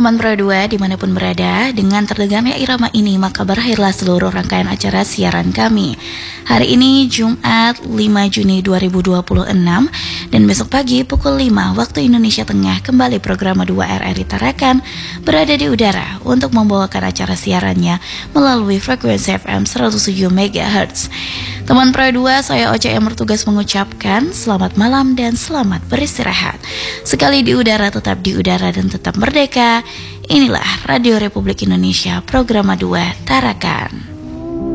Teman Pro 2 dimanapun berada, dengan terdengarnya irama ini maka berakhirlah seluruh rangkaian acara siaran kami. Hari ini Jumat 5 Juni 2026 dan besok pagi pukul 5 waktu Indonesia Tengah kembali program 2 RRI Tarakan berada di udara untuk membawakan acara siarannya melalui frekuensi FM 107 MHz. Teman Pro 2, saya Oce yang bertugas mengucapkan selamat malam dan selamat beristirahat. Sekali di udara tetap di udara dan tetap merdeka. Inilah Radio Republik Indonesia, program 2 Tarakan.